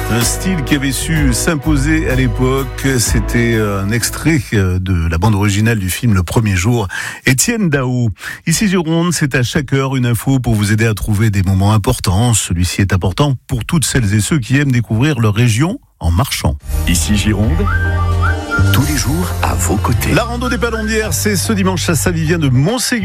Un style qui avait su s'imposer à l'époque, c'était un extrait de la bande originale du film Le Premier Jour, Étienne Dao. Ici Gironde, c'est à chaque heure une info pour vous aider à trouver des moments importants. Celui-ci est important pour toutes celles et ceux qui aiment découvrir leur région en marchant. Ici Gironde, tous les jours à vos côtés. La rando des Palombières, c'est ce dimanche à Saint-Vivien de Montségur.